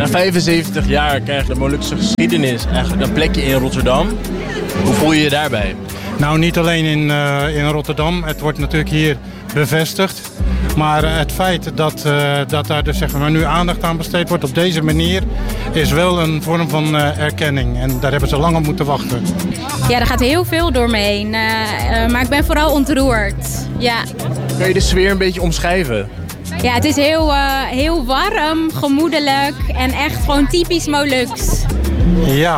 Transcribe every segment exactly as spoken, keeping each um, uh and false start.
Na vijfenzeventig jaar krijgt de Molukse geschiedenis eigenlijk een plekje in Rotterdam. Hoe voel je je daarbij? Nou, niet alleen in, uh, in Rotterdam. Het wordt natuurlijk hier bevestigd. Maar uh, het feit dat, uh, dat daar dus, zeg maar, nu aandacht aan besteed wordt op deze manier is wel een vorm van uh, erkenning. En daar hebben ze lang op moeten wachten. Ja, er gaat heel veel door me heen. Uh, uh, maar ik ben vooral ontroerd. Ja. Kun je de sfeer een beetje omschrijven? Ja, het is heel, uh, heel warm, gemoedelijk en echt gewoon typisch Moluks. Ja,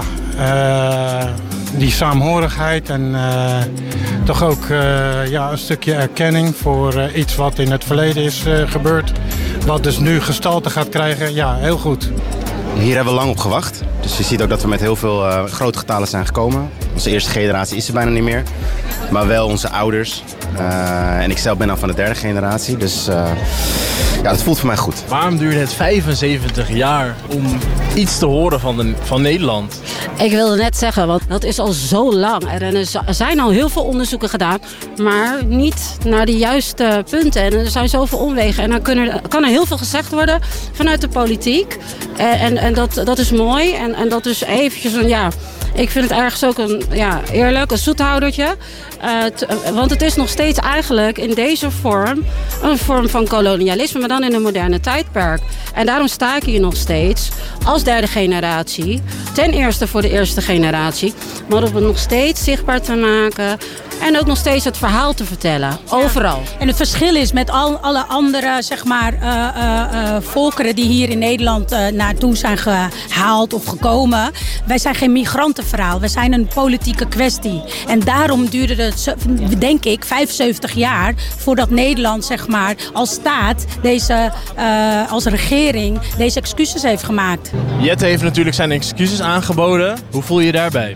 uh, die saamhorigheid en uh, toch ook uh, ja, een stukje erkenning voor uh, iets wat in het verleden is uh, gebeurd. Wat dus nu gestalte gaat krijgen, ja, heel goed. Hier hebben we lang op gewacht. Dus je ziet ook dat we met heel veel uh, grote getalen zijn gekomen. Onze eerste generatie is er bijna niet meer. Maar wel onze ouders. Uh, en ik zelf ben al van de derde generatie. Dus uh, ja, het voelt voor mij goed. Waarom duurde het vijfenzeventig jaar om iets te horen van, de, van Nederland? Ik wilde net zeggen, want dat is al zo lang. Er zijn al heel veel onderzoeken gedaan, maar niet naar de juiste punten. En er zijn zoveel omwegen. En dan kunnen, kan er heel veel gezegd worden vanuit de politiek. En, en, en dat, dat is mooi. En, en dat is eventjes een, ja... Ik vind het ergens ook een, ja, eerlijk, een zoethoudertje. Uh, t, want het is nog steeds eigenlijk in deze vorm een vorm van kolonialisme, maar dan in een moderne tijdperk. En daarom sta ik hier nog steeds als derde generatie. Ten eerste voor de eerste generatie, maar om het nog steeds zichtbaar te maken. En ook nog steeds het verhaal te vertellen, overal. Ja. En het verschil is met al, alle andere, zeg maar, uh, uh, uh, volkeren die hier in Nederland uh, naartoe zijn gehaald of gekomen. Wij zijn geen migrantenverhaal, wij zijn een politieke kwestie. En daarom duurde het, denk ik, vijfenzeventig jaar voordat Nederland, zeg maar, als staat, deze, uh, als regering, deze excuses heeft gemaakt. Jette heeft natuurlijk zijn excuses aangeboden. Hoe voel je je daarbij?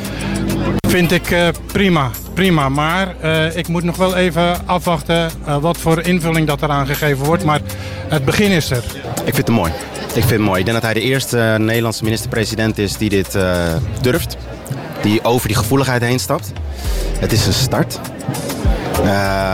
Vind ik uh, prima, prima. Maar uh, ik moet nog wel even afwachten uh, wat voor invulling dat eraan gegeven wordt. Maar het begin is er. Ik vind het mooi. Ik vind het mooi. Ik denk dat hij de eerste uh, Nederlandse minister-president is die dit uh, durft. Die over die gevoeligheid heen stapt. Het is een start. Uh,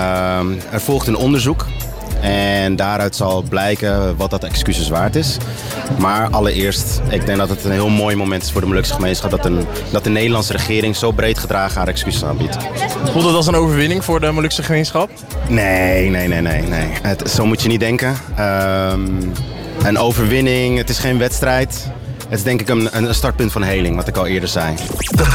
er volgt een onderzoek. En daaruit zal blijken wat dat excuses waard is. Maar allereerst, ik denk dat het een heel mooi moment is voor de Molukse gemeenschap dat, een, dat de Nederlandse regering zo breed gedragen haar excuses aanbiedt. Voelt het als een overwinning voor de Molukse gemeenschap? Nee, nee, nee, nee. nee. Het, zo moet je niet denken. Um, een overwinning, het is geen wedstrijd. Het is denk ik een, een startpunt van heling, wat ik al eerder zei.